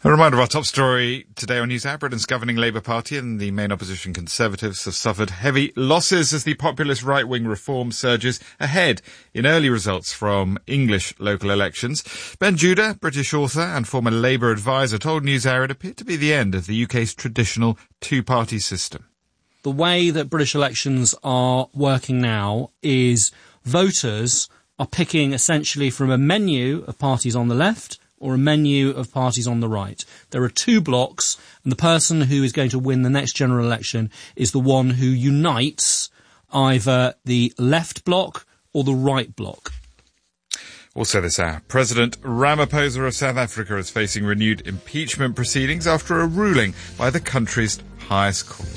A reminder of our top story today on NewsHour. Britain's governing Labour Party and the main opposition Conservatives have suffered heavy losses as the populist right-wing Reform surges ahead in early results from English local elections. Ben Judah, British author and former Labour advisor, told NewsHour it appeared to be the end of the UK's traditional two-party system. The way that British elections are working now is voters are picking essentially from a menu of parties on the left or a menu of parties on the right. There are two blocks, and the person who is going to win the next general election is the one who unites either the left bloc or the right bloc. Also this hour, President Ramaphosa of South Africa is facing renewed impeachment proceedings after a ruling by the country's highest court.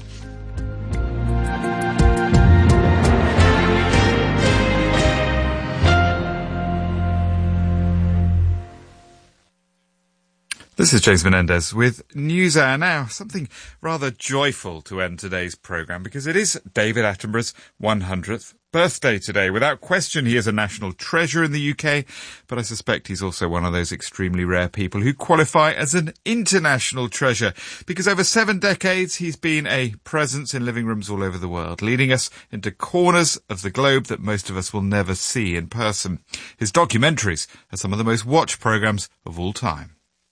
This is James Menendez with NewsHour. Now, something rather joyful to end today's programme, because it is David Attenborough's 100th birthday today. Without question, he is a national treasure in the UK, but I suspect he's also one of those extremely rare people who qualify as an international treasure, because over 7 decades he's been a presence in living rooms all over the world, leading us into corners of the globe that most of us will never see in person. His documentaries are some of the most watched programmes of all time.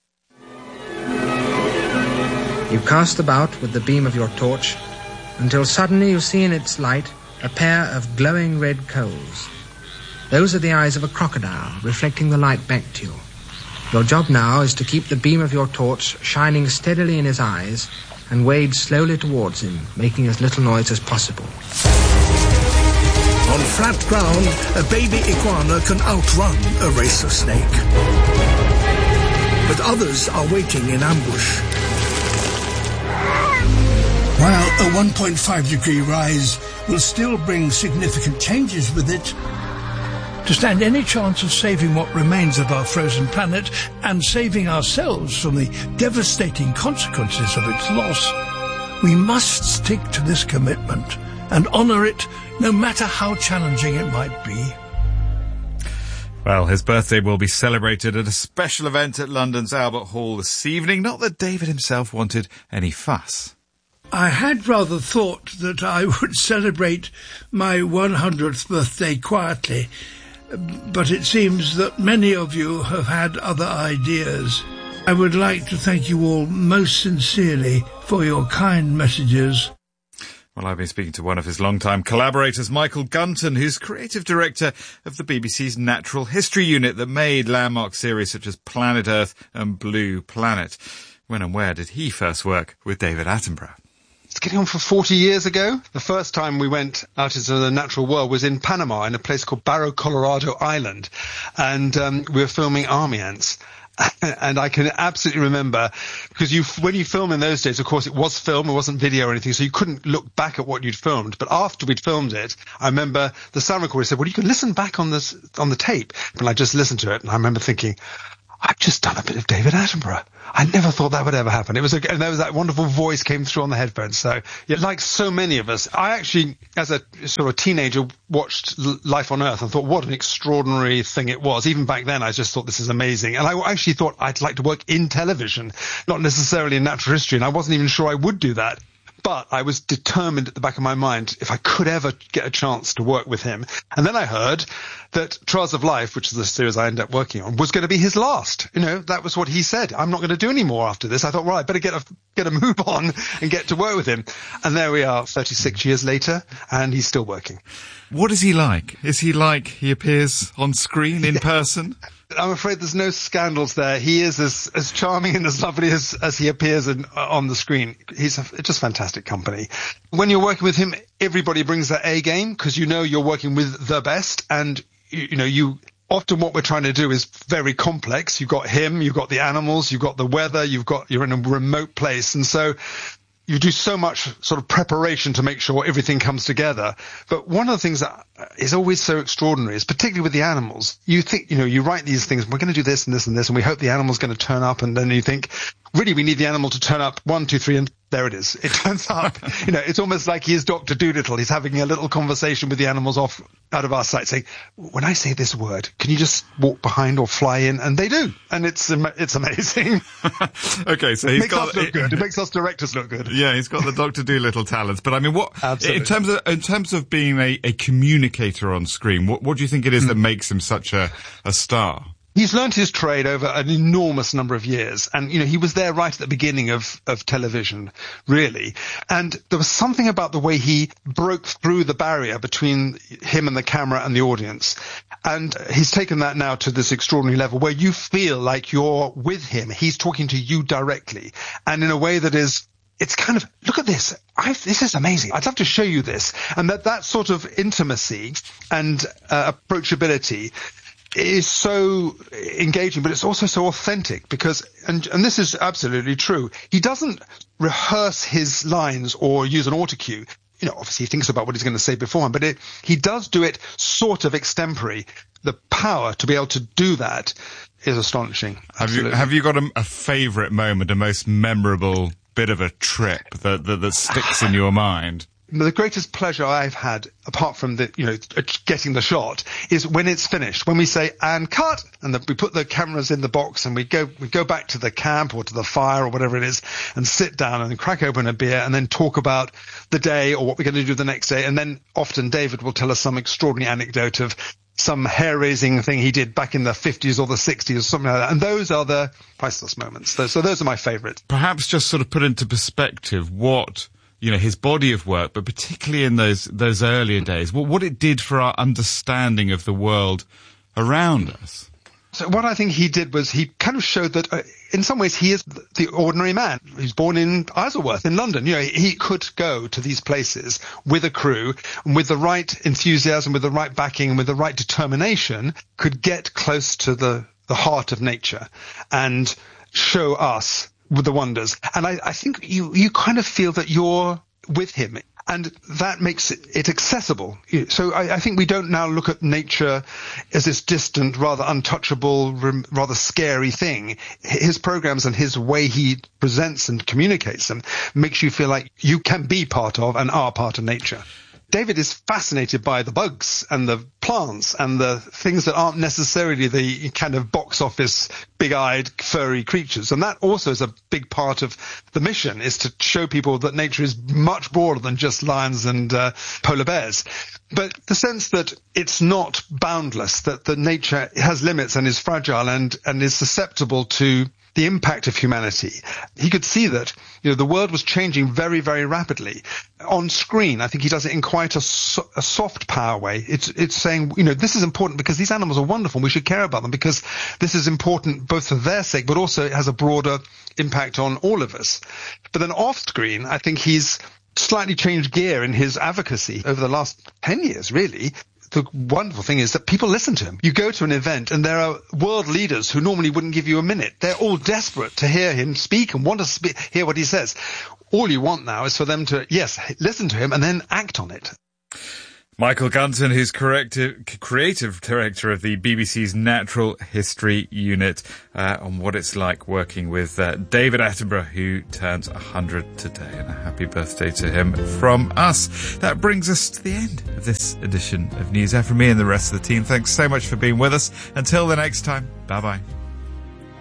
You cast about with the beam of your torch until suddenly you see in its light a pair of glowing red coals. Those are the eyes of a crocodile reflecting the light back to you. Your job now is to keep the beam of your torch shining steadily in his eyes and wade slowly towards him, making as little noise as possible. On flat ground, a baby iguana can outrun a racer snake. But others are waiting in ambush. While a 1.5 degree rise will still bring significant changes with it, to stand any chance of saving what remains of our frozen planet and saving ourselves from the devastating consequences of its loss, we must stick to this commitment and honour it no matter how challenging it might be. Well, his birthday will be celebrated at a special event at London's Albert Hall this evening. Not that David himself wanted any fuss. I had rather thought that I would celebrate my 100th birthday quietly, but it seems that many of you have had other ideas. I would like to thank you all most sincerely for your kind messages. Well, I've been speaking to one of his longtime collaborators, Michael Gunton, who's creative director of the BBC's Natural History Unit that made landmark series such as Planet Earth and Blue Planet. When and where did he first work with David Attenborough? It's getting on for 40 years ago. The first time we went out into the natural world was in Panama, in a place called Barro Colorado Island. And we were filming army ants. And I can absolutely remember, because when you film in those days, of course, it was film, it wasn't video or anything, so you couldn't look back at what you'd filmed. But after we'd filmed it, I remember the sound recorder said, well, you can listen back on the tape. And I just listened to it, and I remember thinking, I've just done a bit of David Attenborough. I never thought that would ever happen. And there was that wonderful voice came through on the headphones. So, yeah, like so many of us, I actually, as a sort of teenager, watched Life on Earth and thought what an extraordinary thing it was. Even back then, I just thought this is amazing. And I actually thought I'd like to work in television, not necessarily in natural history. And I wasn't even sure I would do that. But I was determined at the back of my mind if I could ever get a chance to work with him. And then I heard that Trials of Life, which is the series I ended up working on, was going to be his last. You know, that was what he said. I'm not going to do any more after this. I thought, well, I better get a move on and get to work with him. And there we are 36 years later, and he's still working. What is he like? Is he like he appears on screen in person? I'm afraid there's no scandals there. He is as charming and as lovely as he appears on the screen. He's just fantastic company. When you're working with him, everybody brings their A game because you know you're working with the best. And, you often what we're trying to do is very complex. You've got him, you've got the animals, you've got the weather, you're in a remote place. And so you do so much sort of preparation to make sure everything comes together. But one of the things that is always so extraordinary is particularly with the animals. You think, you write these things, we're going to do this and this and this, and we hope the animal's going to turn up. And then you think, really, we need the animal to turn up 1, 2, 3, and there it is. It turns up. It's almost like he is Dr. Dolittle. He's having a little conversation with the animals out of our sight, saying, when I say this word, can you just walk behind or fly in? And they do. And it's amazing. Okay, so it makes us look good. It makes us directors look good. Yeah, he's got the Dr. Dolittle talents. But I mean, Absolutely. in terms of being a communicator on screen, what do you think it is that makes him such a star? He's learned his trade over an enormous number of years. And, he was there right at the beginning of television, really. And there was something about the way he broke through the barrier between him and the camera and the audience. And he's taken that now to this extraordinary level where you feel like you're with him. He's talking to you directly. And in a way that is, it's kind of, look at this. This is amazing. I'd love to show you this. And that sort of intimacy and approachability is so engaging, but it's also so authentic because, and this is absolutely true, he doesn't rehearse his lines or use an autocue. Obviously he thinks about what he's going to say beforehand, but he does do it sort of extempore. The power to be able to do that is astonishing. Have you got a favourite moment, a most memorable bit of a trip that sticks in your mind? The greatest pleasure I've had, apart from getting the shot, is when it's finished. When we say, and cut, and we put the cameras in the box and we go back to the camp or to the fire or whatever it is and sit down and crack open a beer and then talk about the day or what we're going to do the next day. And then often David will tell us some extraordinary anecdote of some hair-raising thing he did back in the 50s or the 60s or something like that. And those are the priceless moments. So those are my favourites. Perhaps just sort of put into perspective what his body of work, but particularly in those earlier days, what it did for our understanding of the world around us. So what I think he did was he kind of showed that in some ways he is the ordinary man. He's born in Isleworth in London. He could go to these places with a crew and with the right enthusiasm, with the right backing and with the right determination could get close to the heart of nature and show us with the wonders. And I think you kind of feel that you're with him, and that makes it accessible. So I think we don't now look at nature as this distant, rather untouchable, rather scary thing. His programs and his way he presents and communicates them makes you feel like you can be part of and are part of nature. David is fascinated by the bugs and the plants and the things that aren't necessarily the kind of box office big-eyed furry creatures. And that also is a big part of the mission, is to show people that nature is much broader than just lions and polar bears. But the sense that it's not boundless, that the nature has limits and is fragile and is susceptible to the impact of humanity. He could see that, the world was changing very, very rapidly. On screen, I think he does it in quite a soft power way. It's saying, this is important because these animals are wonderful. We should care about them because this is important both for their sake, but also it has a broader impact on all of us. But then off screen, I think he's slightly changed gear in his advocacy over the last 10 years, really. The wonderful thing is that people listen to him. You go to an event and there are world leaders who normally wouldn't give you a minute. They're all desperate to hear him speak and want to hear what he says. All you want now is for them to, yes, listen to him and then act on it. Michael Gunton, who's creative director of the BBC's Natural History Unit, on what it's like working with David Attenborough, who turns 100 today. And a happy birthday to him from us. That brings us to the end of this edition of News Hour. From me and the rest of the team, thanks so much for being with us. Until the next time, bye-bye.